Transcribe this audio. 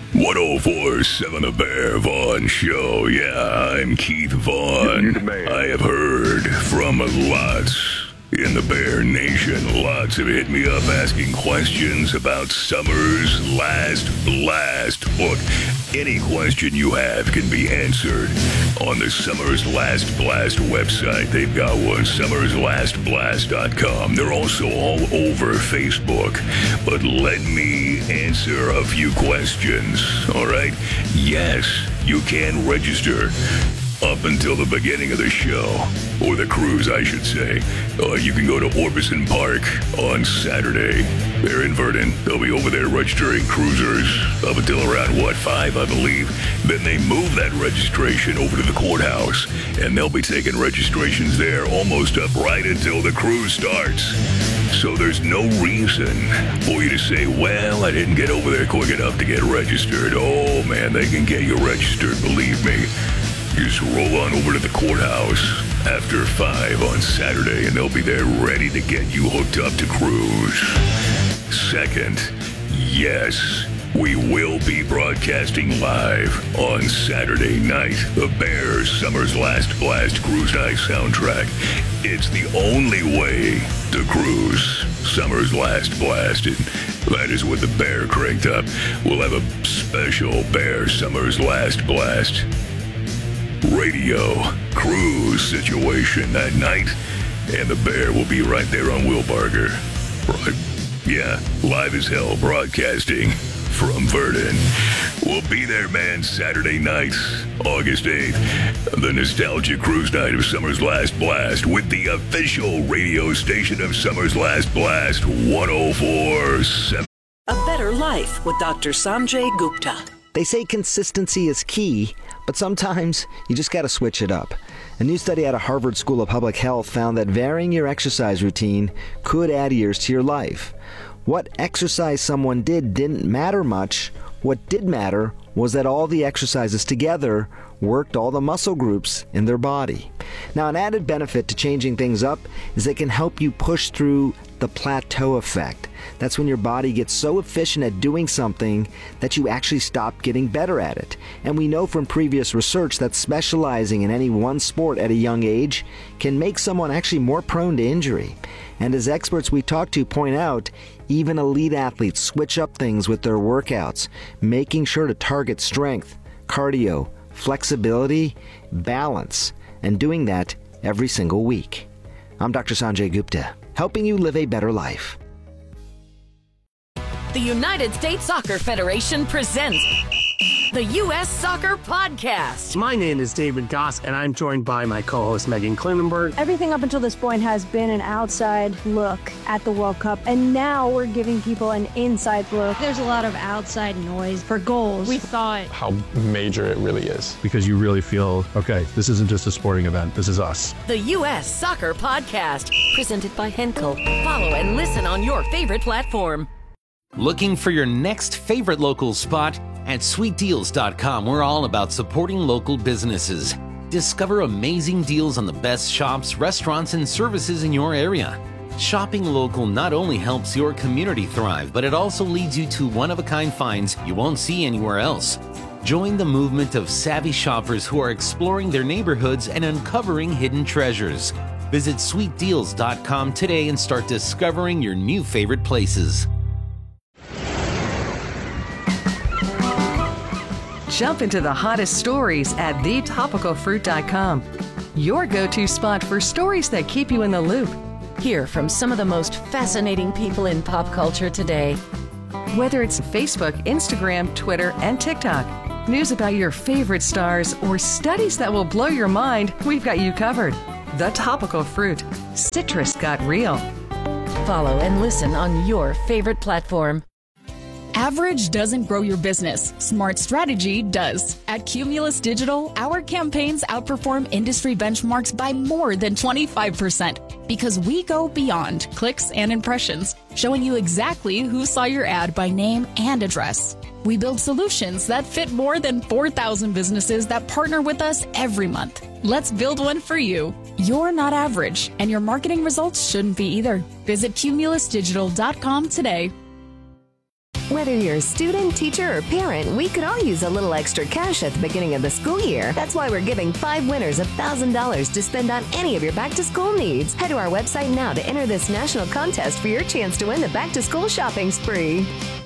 1047 The Bear Vaughn Show. Yeah, I'm Keith Vaughn. I have heard from lots in the Bear Nation. Lots have hit me up asking questions about Summer's Last Blast. Look, any question you have can be answered on the Summer's Last Blast website. They've got one, summerslastblast.com. They're also all over Facebook. But let me answer a few questions, all right? Yes, you can register up until the beginning of the show, or the cruise, I should say. You can go to Orbison Park on Saturday. They're in Verdon. They'll be over there registering cruisers up until around, 5, I believe. Then they move that registration over to the courthouse, and they'll be taking registrations there almost up right until the cruise starts. So there's no reason for you to say, well, I didn't get over there quick enough to get registered. Oh, man, they can get you registered, believe me. Just roll on over to the courthouse after 5 on Saturday, and they'll be there ready to get you hooked up to cruise. Second, yes, we will be broadcasting live on Saturday night, the Bears Summer's Last Blast Cruise Night soundtrack. It's the only way to cruise Summer's Last Blast, and that is with the Bear cranked up. We'll have a special Bear Summer's Last Blast radio cruise situation that night, and the Bear will be right there on Wilbarger. Right? Yeah, live as hell, broadcasting from Verdon. We'll be there, man, Saturday night, August 8th, the nostalgia cruise night of Summer's Last Blast with the official radio station of Summer's Last Blast, 1047. A Better Life with Dr. Sanjay Gupta. They say consistency is key, but sometimes you just got to switch it up. A new study out of Harvard School of Public Health found that varying your exercise routine could add years to your life. What exercise someone did didn't matter much. What did matter was that all the exercises together worked all the muscle groups in their body. Now, an added benefit to changing things up is it can help you push through the plateau effect. That's when your body gets so efficient at doing something that you actually stop getting better at it. And we know from previous research that specializing in any one sport at a young age can make someone actually more prone to injury. And as experts we talk to point out, even elite athletes switch up things with their workouts, making sure to target strength, cardio, flexibility, balance, and doing that every single week. I'm Dr. Sanjay Gupta, helping you live a better life. The United States Soccer Federation presents the U.S. Soccer Podcast. My name is David Goss, and I'm joined by my co-host Megan Klinenberg. Everything up until this point has been an outside look at the World Cup, and now we're giving people an inside look. There's a lot of outside noise for goals. We thought how major it really is. Because you really feel, okay, this isn't just a sporting event, this is us. The U.S. Soccer Podcast, presented by Henkel. Follow and listen on your favorite platform. Looking for your next favorite local spot? At sweetdeals.com, we're all about supporting local businesses. Discover amazing deals on the best shops, restaurants, and services in your area. Shopping local not only helps your community thrive, but it also leads you to one-of-a-kind finds you won't see anywhere else. Join the movement of savvy shoppers who are exploring their neighborhoods and uncovering hidden treasures. Visit sweetdeals.com today and start discovering your new favorite places. Jump into the hottest stories at thetopicalfruit.com. Your go-to spot for stories that keep you in the loop. Hear from some of the most fascinating people in pop culture today. Whether it's Facebook, Instagram, Twitter, and TikTok, news about your favorite stars, or studies that will blow your mind, we've got you covered. The Topical Fruit. Citrus got real. Follow and listen on your favorite platform. Average doesn't grow your business. Smart strategy does. At Cumulus Digital, our campaigns outperform industry benchmarks by more than 25% because we go beyond clicks and impressions, showing you exactly who saw your ad by name and address. We build solutions that fit more than 4,000 businesses that partner with us every month. Let's build one for you. You're not average, and your marketing results shouldn't be either. Visit cumulusdigital.com today. Whether you're a student, teacher, or parent, we could all use a little extra cash at the beginning of the school year. That's why we're giving 5 winners $1,000 to spend on any of your back-to-school needs. Head to our website now to enter this national contest for your chance to win the back-to-school shopping spree.